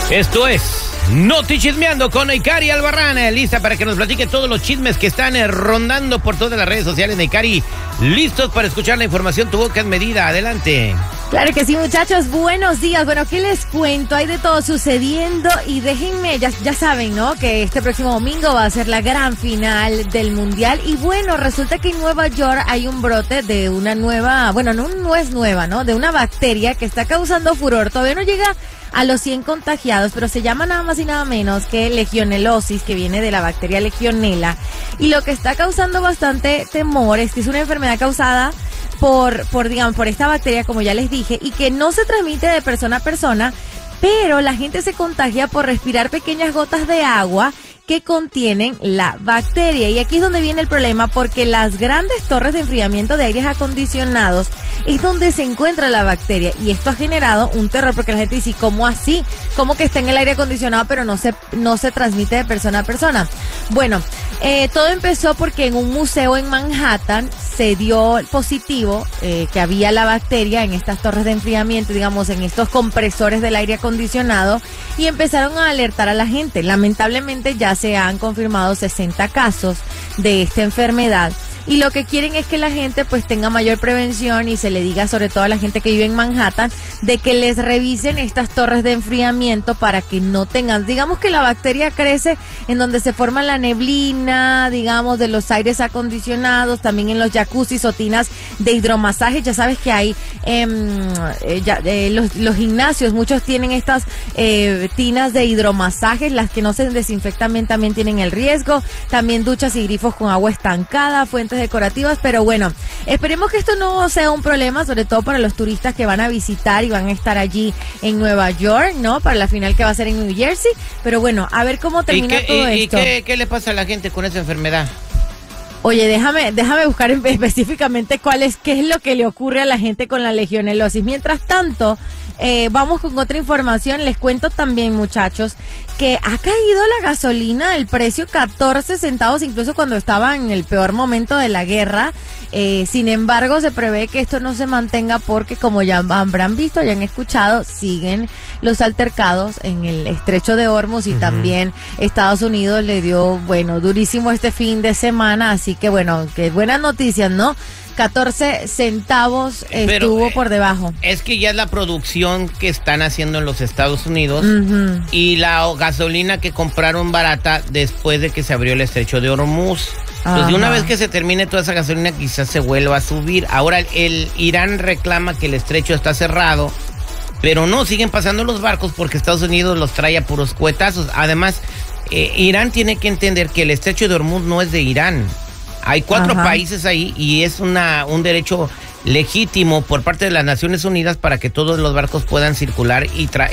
Esto es Noti Chismeando con Neikari Albarrán, lista para que nos platique todos los chismes que están rondando por todas las redes sociales. Neikari, listos para escuchar la información, tu boca es medida, adelante. Claro que sí, muchachos, buenos días. Bueno, ¿qué les cuento? Hay de todo sucediendo y déjenme, ya saben, ¿no? Que este próximo domingo va a ser la gran final del Mundial. Y bueno, resulta que en Nueva York hay un brote de una nueva, bueno, no es nueva, ¿no? De una bacteria que está causando furor. Todavía no llega a los 100 contagiados, pero se llama nada más y nada menos que legionelosis, que viene de la bacteria legionela. Y lo que está causando bastante temor es que es una enfermedad causada por esta bacteria, como ya les dije, y que no se transmite de persona a persona, pero la gente se contagia por respirar pequeñas gotas de agua que contienen la bacteria. Y aquí es donde viene el problema, porque las grandes torres de enfriamiento de aires acondicionados es donde se encuentra la bacteria, y esto ha generado un terror, porque la gente dice, ¿cómo así? ¿Cómo que está en el aire acondicionado pero no se transmite de persona a persona? Bueno, todo empezó porque en un museo en Manhattan se dio positivo que había la bacteria en estas torres de enfriamiento, digamos, en estos compresores del aire acondicionado, y empezaron a alertar a la gente. Lamentablemente ya se han confirmado 60 casos de esta enfermedad. Y lo que quieren es que la gente pues tenga mayor prevención, y se le diga sobre todo a la gente que vive en Manhattan de que les revisen estas torres de enfriamiento para que no tengan, digamos que la bacteria crece en donde se forma la neblina, digamos, de los aires acondicionados, también en los jacuzzis o tinas de hidromasaje. Ya sabes que hay los gimnasios, muchos tienen estas tinas de hidromasajes, las que no se desinfectan bien también tienen el riesgo, también duchas y grifos con agua estancada, fuentes decorativas. Pero bueno, esperemos que esto no sea un problema, sobre todo para los turistas que van a visitar y van a estar allí en Nueva York, ¿no? Para la final que va a ser en New Jersey. Pero bueno, a ver cómo termina todo esto. ¿Y qué le pasa a la gente con esa enfermedad? Oye, déjame buscar específicamente qué es lo que le ocurre a la gente con la legionelosis. Mientras tanto, vamos con otra información. Les cuento también, muchachos, que ha caído la gasolina, el precio 14 centavos, incluso cuando estaba en el peor momento de la guerra. Sin embargo, se prevé que esto no se mantenga porque, como ya habrán visto, ya han escuchado, siguen los altercados en el estrecho de Hormuz, y también Estados Unidos le dio, bueno, durísimo este fin de semana. Así que, bueno, que buenas noticias, ¿no? 14 centavos estuvo por debajo. Es que ya es la producción que están haciendo en los Estados Unidos, y la gasolina que compraron barata después de que se abrió el estrecho de Hormuz. Entonces, una vez que se termine toda esa gasolina, quizás se vuelva a subir. Ahora, el Irán reclama que el estrecho está cerrado, pero no, siguen pasando los barcos porque Estados Unidos los trae a puros cuetazos. Además, Irán tiene que entender que el estrecho de Hormuz no es de Irán. Hay 4 países ahí, y es un derecho legítimo por parte de las Naciones Unidas para que todos los barcos puedan circular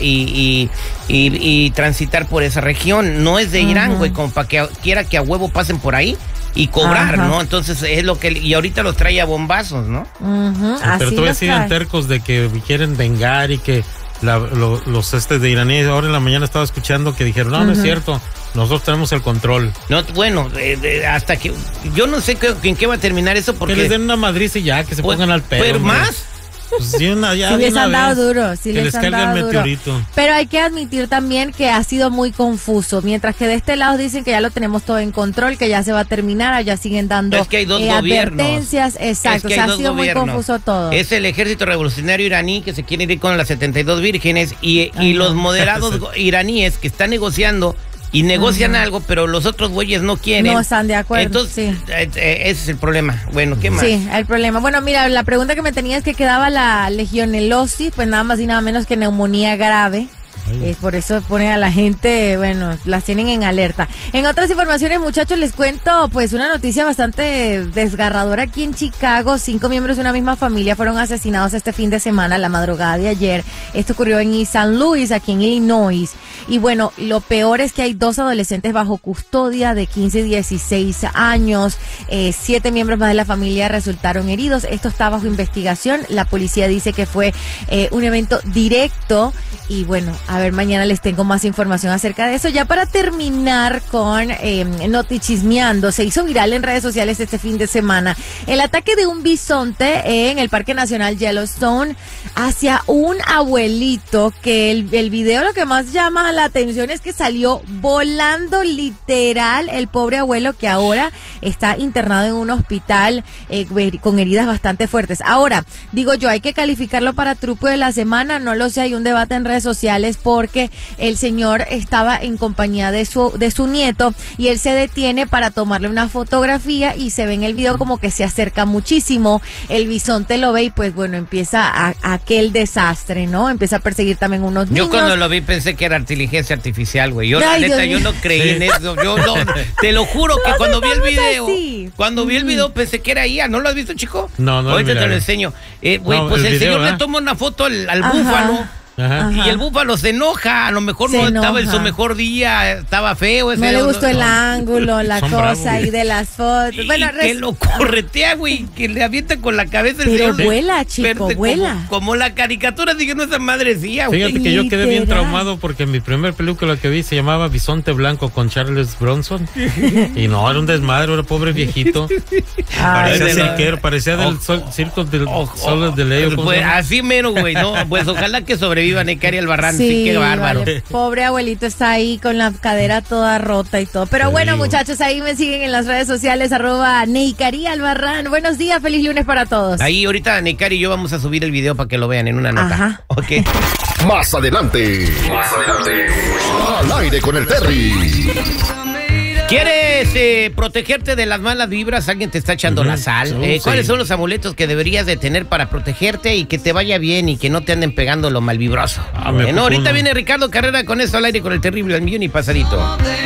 y transitar por esa región. No es de Irán, güey, como para que quiera que a huevo pasen por ahí y cobrar, ¿no? Entonces es lo que... Y ahorita los trae a bombazos, ¿no? Pero todavía siguen tercos de que quieren vengar y que los de iraníes. Ahora en la mañana estaba escuchando que dijeron, no es cierto, nosotros tenemos el control. No, bueno, hasta que... Yo no sé en qué va a terminar eso, porque... Que les den una madriza y ya, que se pongan al pedo. ¿Pero más? Pues sí, les han dado duro, sí les han dado duro. Pero hay que admitir también que ha sido muy confuso. Mientras que de este lado dicen que ya lo tenemos todo en control, que ya se va a terminar, allá siguen dando advertencias. Exacto, ha sido muy confuso todo. Es el ejército revolucionario iraní que se quiere ir con las 72 vírgenes, y los moderados iraníes que están negociando y negocian algo, pero los otros güeyes no quieren. No están de acuerdo. Entonces, ese es el problema. Bueno, ¿qué más? Sí, el problema. Bueno, mira, la pregunta que me tenía es que quedaba la legionelosis, pues nada más y nada menos que neumonía grave. Por eso pone a la gente, bueno, las tienen en alerta. En otras informaciones, muchachos, les cuento pues una noticia bastante desgarradora aquí en Chicago. 5 miembros de una misma familia fueron asesinados este fin de semana, la madrugada de ayer. Esto ocurrió en East St. Louis, aquí en Illinois. Y bueno, lo peor es que hay 2 adolescentes bajo custodia de 15 y 16 años. 7 miembros más de la familia resultaron heridos. Esto está bajo investigación. La policía dice que fue un evento directo Y bueno, a ver, mañana les tengo más información acerca de eso. Ya para terminar con Notichismeando, se hizo viral en redes sociales este fin de semana el ataque de un bisonte en el Parque Nacional Yellowstone hacia un abuelito, que el video lo que más llama la atención es que salió volando literal el pobre abuelo, que ahora está internado en un hospital con heridas bastante fuertes. Ahora, digo yo, hay que calificarlo para truco de la semana, no lo sé, hay un debate en redes sociales porque el señor estaba en compañía de su nieto y él se detiene para tomarle una fotografía y se ve en el video como que se acerca muchísimo, el bisonte lo ve y pues bueno, empieza aquel desastre, ¿no? Empieza a perseguir también unos niños. Yo cuando lo vi pensé que era inteligencia artificial, güey. Yo, la neta, yo no creí en eso. Yo no, te lo juro que cuando vi el video, pensé que era IA. ¿No lo has visto, chico? No. Ahorita te lo enseño. Güey, pues el señor le toma una foto al búfalo. Ajá. Y el búfalo se enoja, a lo mejor no estaba en su mejor día, estaba feo. No le gustó el ángulo, la cosa ahí de las fotos. Bueno, que lo corretea, güey, que le avienta con la cabeza el señor. Pero vuela, chico, vuela. Como la caricatura, dije, no esa madrecía, güey. Fíjate que yo quedé bien traumado porque mi primer película que vi se llamaba Bisonte Blanco con Charles Bronson. Y no, era un desmadre, era pobre viejito. Parecía cirquero, parecía del circo del Sol de Leo. Pues así menos, güey, no, pues ojalá que sobreviva Neikari Albarrán, sí, qué bárbaro. Vale. Pobre abuelito está ahí con la cadera toda rota y todo. Pero bueno, muchachos, ahí me siguen en las redes sociales, @Neikari Albarrán. Buenos días, feliz lunes para todos. Ahí ahorita Neikari y yo vamos a subir el video para que lo vean en una nota. Ajá. Ok. Más adelante. Al aire con el Terry. ¿Quieres protegerte de las malas vibras? ¿Alguien te está echando la sal? ¿Cuáles son los amuletos que deberías de tener para protegerte y que te vaya bien y que no te anden pegando lo malvibroso? Ahorita viene Ricardo Carrera con esto al aire con el terrible al millón y pasadito.